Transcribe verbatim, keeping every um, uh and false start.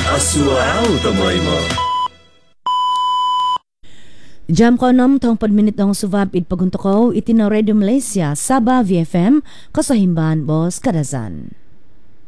Asual tamay mo. Jam ko nam tong padminit ng subab it pagunto ko itino Radio Malaysia Sabah V F M kasahimban Boss Kadazan.